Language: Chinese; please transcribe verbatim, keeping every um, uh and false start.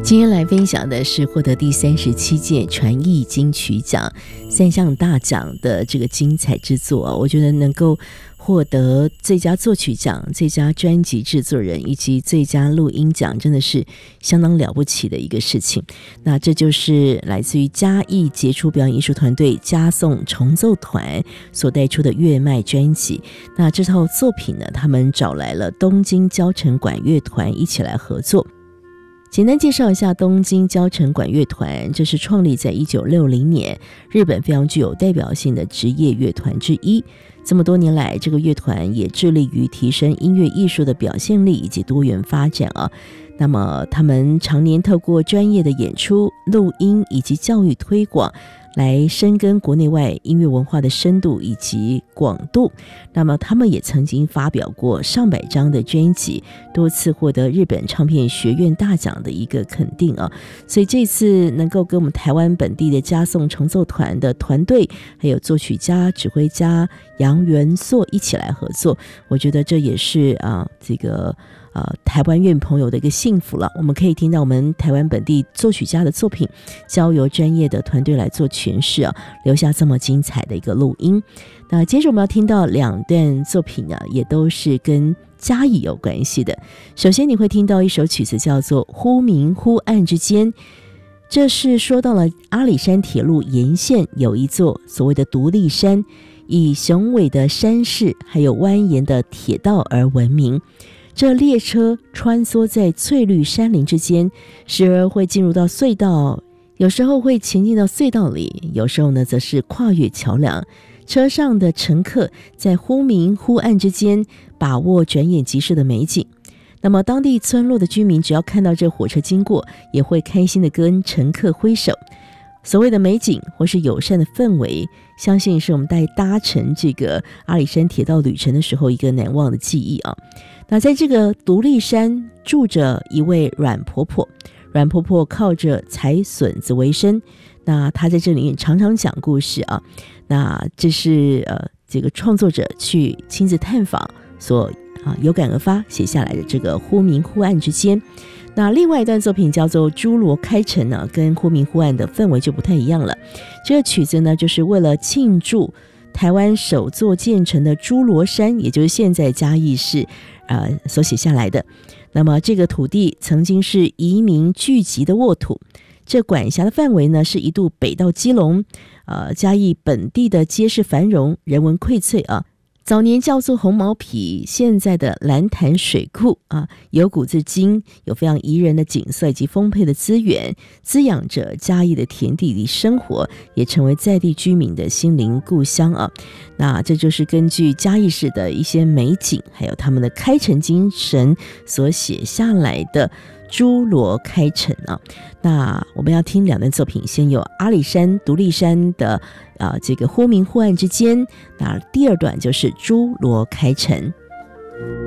今天来分享的是获得第三十七届传艺金曲奖三项大奖的这个精彩之作，我觉得能够获得最佳作曲奖、最佳专辑制作人以及最佳录音奖，真的是相当了不起的一个事情。那这就是来自于嘉义杰出表演艺术团队嘉颂重奏团所带出的乐脉专辑。那这套作品呢，他们找来了东京交城管乐团一起来合作。简单介绍一下东京交城管乐团，这是创立在一九六零年，日本非常具有代表性的职业乐团之一。这么多年来，这个乐团也致力于提升音乐艺术的表现力以及多元发展啊。那么他们常年透过专业的演出、录音以及教育推广，来深耕国内外音乐文化的深度以及广度。那么他们也曾经发表过上百张的专辑，多次获得日本唱片学院大奖的一个肯定啊。所以这次能够跟我们台湾本地的嘉颂重奏团的团队，还有作曲家、指挥家杨元硕一起来合作，我觉得这也是啊这个呃，台湾乐朋友的一个幸福了。我们可以听到我们台湾本地作曲家的作品，交由专业的团队来做诠释啊，留下这么精彩的一个录音。那接着我们要听到两段作品啊，也都是跟嘉义有关系的。首先你会听到一首曲子叫做《忽明忽暗之间》，这是说到了阿里山铁路沿线有一座所谓的独立山，以雄伟的山势还有蜿蜒的铁道而闻名。这列车穿梭在翠绿山林之间，时而会进入到隧道，有时候会前进到隧道里，有时候呢则是跨越桥梁。车上的乘客在忽明忽暗之间把握转眼即逝的美景。那么当地村落的居民只要看到这火车经过，也会开心地跟乘客挥手。所谓的美景或是友善的氛围，相信是我们在搭乘这个阿里山铁道旅程的时候一个难忘的记忆啊。那在这个独立山住着一位阮婆婆，阮婆婆靠着采笋子为生，那她在这里常常讲故事啊。那这是呃这个创作者去亲自探访所啊有感而发写下来的这个忽明忽暗之间。那另外一段作品叫做《侏罗开城》呢，跟忽明忽暗的氛围就不太一样了。这个曲子呢，就是为了庆祝台湾首座建成的侏罗山，也就是现在嘉义市呃所写下来的。那么这个土地曾经是移民聚集的沃土，这管辖的范围呢是一度北到基隆，呃嘉义本地的街市繁荣，人文荟萃啊。早年叫做红毛皮，现在的蓝潭水库啊，由古至今有非常宜人的景色以及丰沛的资源，滋养着嘉义的田地里生活，也成为在地居民的心灵故乡啊。那这就是根据嘉义市的一些美景，还有他们的开城精神所写下来的侏罗开城啊。那我们要听两段作品，先有阿里山独立山的啊、呃、这个忽明忽暗之间，那第二段就是侏罗开城。